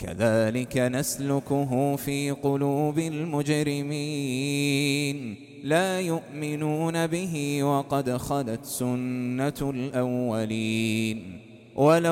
كذلك نسلكه في قلوب المجرمين لا يؤمنون به وقد خلت سنة الأولين